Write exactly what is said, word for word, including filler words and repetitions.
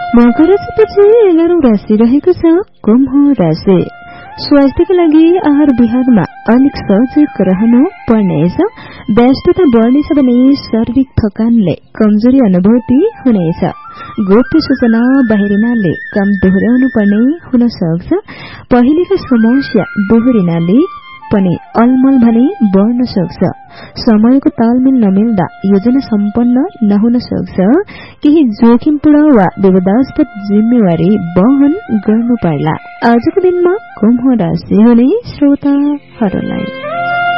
मकर राशिपछि एघारौं राशि रहेको छ कुम्भ राशि। स्वास्थ्यका लागि आहार विहारमा अलिक सजग रहनु पर्नेछ। व्यस्तता बढ्नेछ भने शारीरिक थकानले कमजोरी अनुभूति हुनेछ। गुप्त सूचना बाहिरिनाले काम दोहोर्याउनु पर्ने हुन सक्छ। पहिलेका समस्या दोहोरिनाले पनि अलमल भने बढ्न सक्छ। समयको तालमेल नमिल्दा योजना सम्पन्न नहुन सक्छ। केही जोखिमपूर्ण वा विवादास्पद जिम्मेवारी वहन गर्नु पर्ला। आजको दिनमा कुम्भ राशि हुने श्रोताहरूलाई